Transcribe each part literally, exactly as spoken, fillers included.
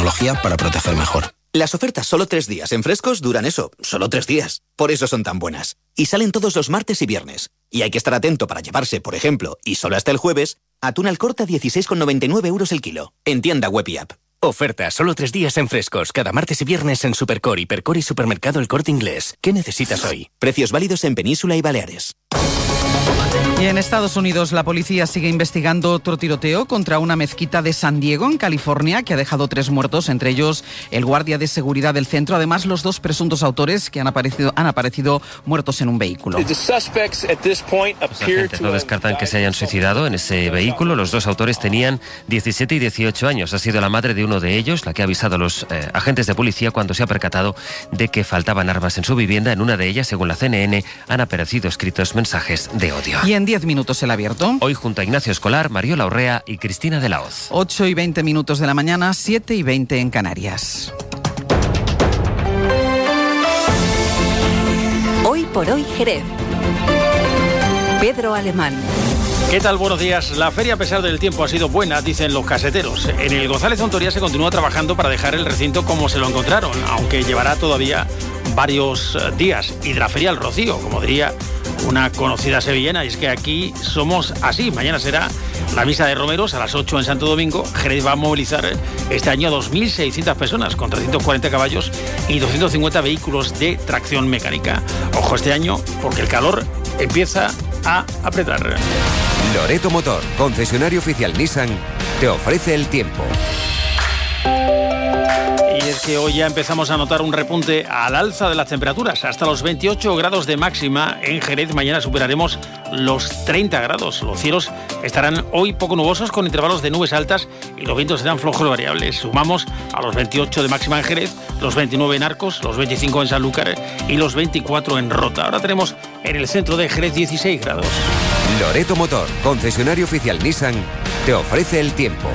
tecnología para proteger mejor. Las ofertas solo tres días en Frescos duran eso, solo tres días. Por eso son tan buenas. Y salen todos los martes y viernes. Y hay que estar atento para llevarse, por ejemplo, y solo hasta el jueves, atún al corte a dieciséis con noventa y nueve euros el kilo. En tienda web y app. Oferta solo tres días en Frescos, cada martes y viernes en Supercor, Hipercor y Supermercado El Corte Inglés. ¿Qué necesitas hoy? Precios válidos en Península y Baleares. Y en Estados Unidos la policía sigue investigando otro tiroteo contra una mezquita de San Diego, en California, que ha dejado tres muertos, entre ellos el guardia de seguridad del centro. Además, los dos presuntos autores que han aparecido, han aparecido muertos en un vehículo. Los agentes no descartan que se hayan suicidado en ese vehículo. Los dos autores tenían diecisiete y dieciocho años. Ha sido la madre de uno de ellos la que ha avisado a los eh, agentes de policía cuando se ha percatado de que faltaban armas en su vivienda. En una de ellas, según la C N N, han aparecido escritos mensajes de odio. Y en diez minutos el abierto. Hoy junto a Ignacio Escolar, Mariola Urrea y Cristina de la Hoz. ocho y veinte minutos de la mañana, siete y veinte en Canarias. Hoy por hoy Jerez. Pedro Alemán. ¿Qué tal? Buenos días. La feria, a pesar del tiempo, ha sido buena, dicen los caseteros. En el González Ontoria se continúa trabajando para dejar el recinto como se lo encontraron, aunque llevará todavía varios días. Y de la feria al Rocío, como diría una conocida sevillana, y es que aquí somos así. Mañana será la misa de romeros a las ocho en Santo Domingo. Jerez va a movilizar este año a dos mil seiscientas personas con trescientos cuarenta caballos y doscientos cincuenta vehículos de tracción mecánica. Ojo este año, porque el calor empieza a apretar. Loreto Motor, concesionario oficial Nissan, te ofrece el tiempo. Y es que hoy ya empezamos a notar un repunte al alza de las temperaturas. Hasta los veintiocho grados de máxima en Jerez. Mañana superaremos los treinta grados. Los cielos estarán hoy poco nubosos con intervalos de nubes altas y los vientos serán flojos variables. Sumamos a los veintiocho de máxima en Jerez, los veintinueve en Arcos, los veinticinco en Sanlúcar y los veinticuatro en Rota. Ahora tenemos en el centro de Jerez dieciséis grados. Loreto Motor, concesionario oficial Nissan, te ofrece el tiempo.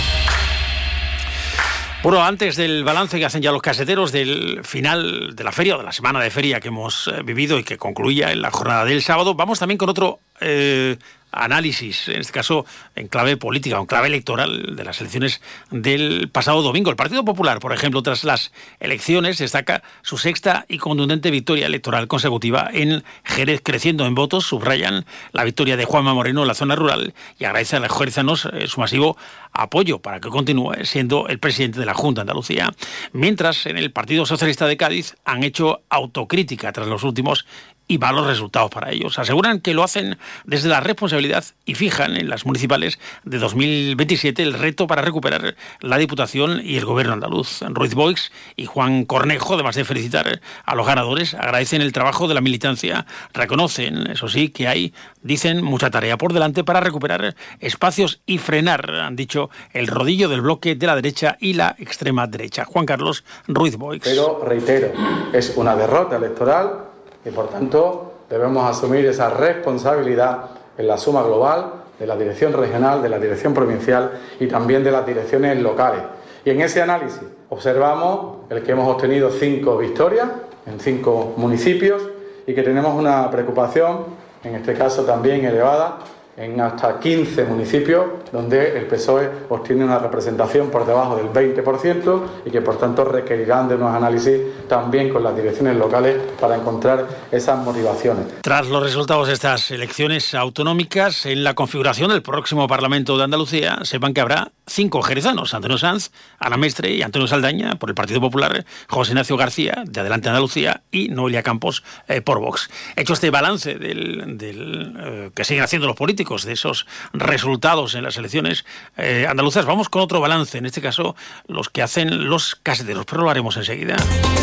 Bueno, antes del balance que hacen ya los caseteros del final de la feria o de la semana de feria que hemos vivido y que concluía en la jornada del sábado, vamos también con otro eh, análisis, en este caso en clave política, en clave electoral de las elecciones del pasado domingo. El Partido Popular, por ejemplo, tras las elecciones, destaca su sexta y contundente victoria electoral consecutiva en Jerez, creciendo en votos. Subrayan la victoria de Juanma Moreno en la zona rural y agradece a los jerezanos su masivo apoyo para que continúe siendo el presidente de la Junta de Andalucía. Mientras, en el Partido Socialista de Cádiz han hecho autocrítica tras los últimos y malos resultados para ellos. Aseguran que lo hacen desde la responsabilidad y fijan en las municipales de dos mil veintisiete el reto para recuperar la Diputación y el Gobierno andaluz. Ruiz Boix y Juan Cornejo, además de felicitar a los ganadores, agradecen el trabajo de la militancia. Reconocen, eso sí, que hay, dicen, mucha tarea por delante para recuperar espacios y frenar, han dicho, el rodillo del bloque de la derecha y la extrema derecha. Juan Carlos Ruiz Boix. Pero, reitero, es una derrota electoral y por tanto debemos asumir esa responsabilidad en la suma global de la dirección regional, de la dirección provincial y también de las direcciones locales. Y en ese análisis observamos el que hemos obtenido cinco victorias en cinco municipios y que tenemos una preocupación, en este caso también elevada, en hasta quince municipios donde el P S O E obtiene una representación por debajo del veinte por ciento y que por tanto requerirán de unos análisis también con las direcciones locales para encontrar esas motivaciones. Tras los resultados de estas elecciones autonómicas, en la configuración del próximo Parlamento de Andalucía, sepan que habrá cinco jerezanos: Antonio Sanz, Ana Mestre y Antonio Saldaña por el Partido Popular, José Ignacio García de Adelante Andalucía y Noelia Campos eh, por Vox. Hecho este balance del, del eh, que siguen haciendo los políticos de esos resultados en las elecciones eh, andaluzas, vamos con otro balance, en este caso los que hacen los caseteros, pero lo haremos enseguida.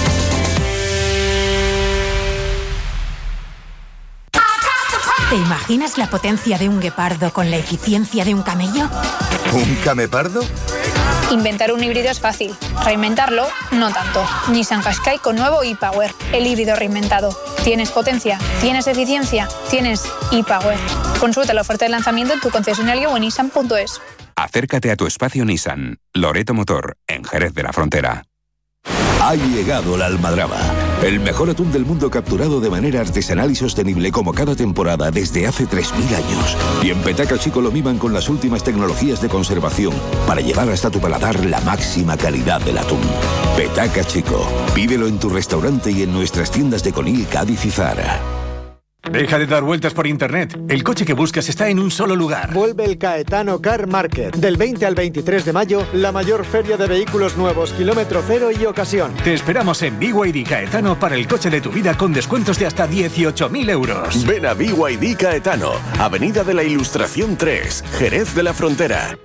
¿Te imaginas la potencia de un guepardo con la eficiencia de un camello? ¿Un camepardo? Inventar un híbrido es fácil, reinventarlo no tanto. Nissan Qashqai con nuevo e-Power, el híbrido reinventado. ¿Tienes potencia? ¿Tienes eficiencia? ¿Tienes e-Power? Consulta la oferta de lanzamiento en tu concesionario o en nissan punto es. Acércate a tu espacio Nissan. Loreto Motor, en Jerez de la Frontera. Ha llegado la almadraba. El mejor atún del mundo capturado de manera artesanal y sostenible como cada temporada desde hace tres mil años. Y en Petaca Chico lo miman con las últimas tecnologías de conservación para llevar hasta tu paladar la máxima calidad del atún. Petaca Chico. Pídelo en tu restaurante y en nuestras tiendas de Conil, Cádiz y Zara. Deja de dar vueltas por internet. El coche que buscas está en un solo lugar. Vuelve el Caetano Car Market. Del veinte al veintitrés de mayo, la mayor feria de vehículos nuevos, kilómetro cero y ocasión. Te esperamos en B Y D Caetano para el coche de tu vida con descuentos de hasta dieciocho mil euros. Ven a B Y D Caetano, Avenida de la Ilustración tres, Jerez de la Frontera.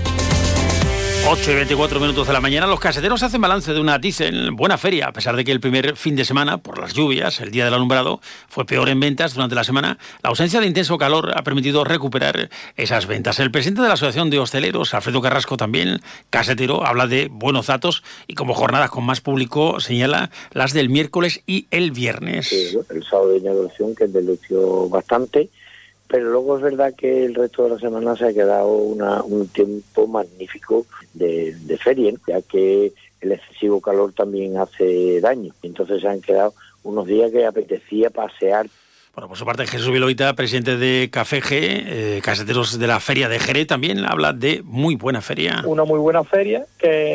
ocho y veinticuatro minutos de la mañana. Los caseteros hacen balance de una, dicen, buena feria, a pesar de que el primer fin de semana, por las lluvias, el día del alumbrado, fue peor en ventas durante la semana. La ausencia de intenso calor ha permitido recuperar esas ventas. El presidente de la Asociación de Hosteleros, Alfredo Carrasco, también casetero, habla de buenos datos y como jornadas con más público señala las del miércoles y el viernes. Sí, el sábado de inauguración, que deslució bastante. Pero luego es verdad que el resto de la semana se ha quedado una, un tiempo magnífico de, de feria, ya que el excesivo calor también hace daño. Entonces se han quedado unos días que apetecía pasear. Bueno, por su parte, Jesús Viloita, presidente de Café G, eh, caseteros de la Feria de Jerez, también habla de muy buena feria. Una muy buena feria que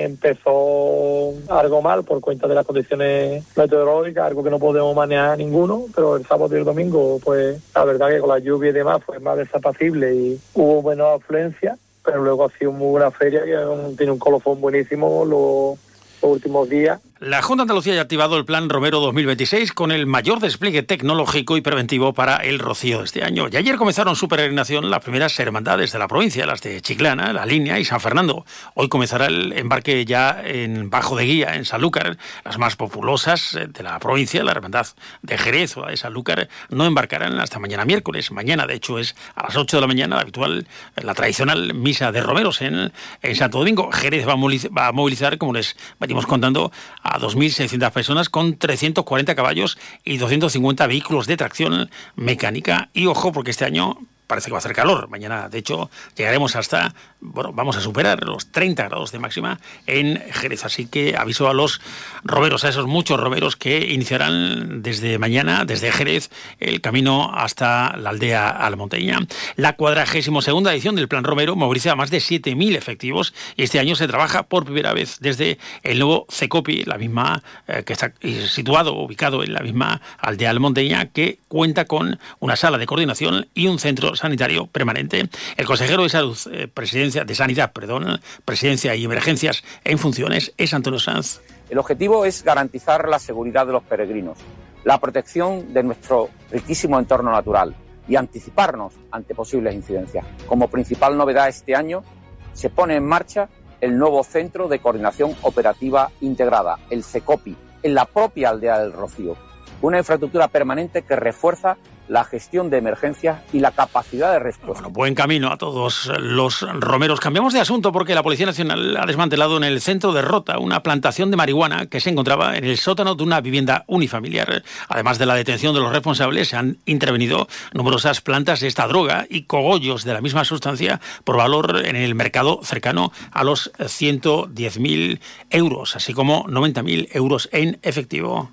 empezó algo mal por cuenta de las condiciones meteorológicas, algo que no podemos manejar ninguno, pero el sábado y el domingo, pues la verdad que con la lluvia y demás fue más desapacible y hubo buena afluencia, pero luego ha sido muy buena feria que tiene un colofón buenísimo los, los últimos días. La Junta de Andalucía ya ha activado el Plan Romero dos mil veintiséis con el mayor despliegue tecnológico y preventivo para el rocío de este año. Y ayer comenzaron su peregrinación las primeras hermandades de la provincia, las de Chiclana, La Línea y San Fernando. Hoy comenzará el embarque ya en Bajo de Guía, en Sanlúcar. Las más populosas de la provincia, la hermandad de Jerez o la de Sanlúcar, no embarcarán hasta mañana miércoles. Mañana, de hecho, es a las ocho de la mañana la habitual, la tradicional misa de romeros en, en Santo Domingo. Jerez va a movilizar, va a movilizar, como les venimos contando, a dos mil seiscientas personas con trescientos cuarenta caballos y doscientos cincuenta vehículos de tracción mecánica. Y ojo, porque este año parece que va a hacer calor. Mañana, de hecho, llegaremos hasta, bueno, vamos a superar los treinta grados de máxima en Jerez. Así que aviso a los romeros, a esos muchos romeros que iniciarán desde mañana, desde Jerez, el camino hasta la aldea almonteña. La cuadragésima segunda edición del Plan Romero moviliza a más de siete mil efectivos y este año se trabaja por primera vez desde el nuevo CECOPI, la misma eh, que está situado, ubicado en la misma aldea almonteña, que cuenta con una sala de coordinación y un centro sanitario permanente. El consejero de Salud, eh, presidencia de Sanidad, perdón, Presidencia y Emergencias en funciones es Antonio Sanz. El objetivo es garantizar la seguridad de los peregrinos, la protección de nuestro riquísimo entorno natural y anticiparnos ante posibles incidencias. Como principal novedad este año se pone en marcha el nuevo Centro de Coordinación Operativa Integrada, el CECOPI, en la propia aldea del Rocío. Una infraestructura permanente que refuerza la gestión de emergencias y la capacidad de respuesta. Bueno, buen camino a todos los romeros. Cambiamos de asunto porque la Policía Nacional ha desmantelado en el centro de Rota una plantación de marihuana que se encontraba en el sótano de una vivienda unifamiliar. Además de la detención de los responsables, se han intervenido numerosas plantas de esta droga y cogollos de la misma sustancia por valor en el mercado cercano a los ciento diez mil euros, así como noventa mil euros en efectivo.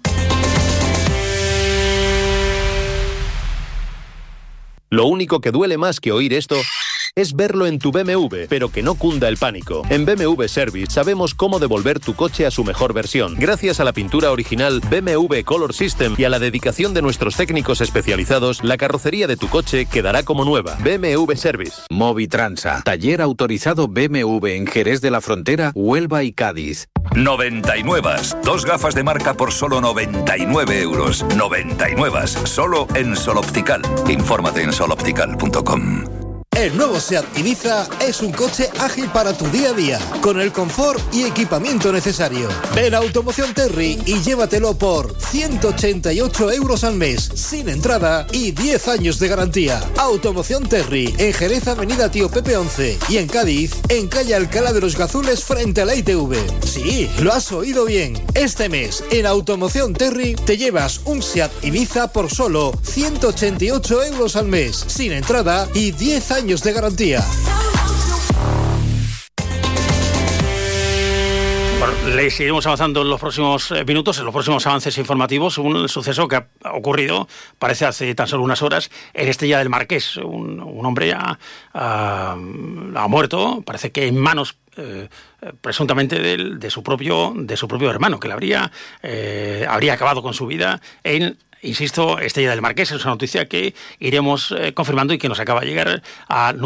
Lo único que duele más que oír esto es verlo en tu B M W, pero que no cunda el pánico. En B M W Service sabemos cómo devolver tu coche a su mejor versión. Gracias a la pintura original B M W Color System y a la dedicación de nuestros técnicos especializados, la carrocería de tu coche quedará como nueva. B M W Service. Movitransa, taller autorizado B M W en Jerez de la Frontera, Huelva y Cádiz. noventa y nueve. Dos gafas de marca por solo noventa y nueve euros. noventa y nueve. Solo en Sol Optical. Infórmate en sol optical punto com. El nuevo SEAT Ibiza es un coche ágil para tu día a día, con el confort y equipamiento necesario. Ven a Automoción Terry y llévatelo por ciento ochenta y ocho euros al mes, sin entrada y diez años de garantía. Automoción Terry, en Jerez, Avenida Tío Pepe once, y en Cádiz, en calle Alcalá de los Gazules, frente a la I T V. Sí, lo has oído bien. Este mes, en Automoción Terry, te llevas un SEAT Ibiza por solo ciento ochenta y ocho euros al mes, sin entrada y diez años de garantía. Bueno, Les iremos avanzando en los próximos minutos, en los próximos avances informativos. Un suceso que ha ocurrido, parece hace tan solo unas horas, en Estella del Marqués. Un, un hombre ha, ha, ha muerto, parece que en manos eh, presuntamente de, de su propio de su propio hermano, que le habría, eh, habría acabado con su vida en... Insisto, Estella del Marqués. Es una noticia que iremos eh, confirmando y que nos acaba de llegar a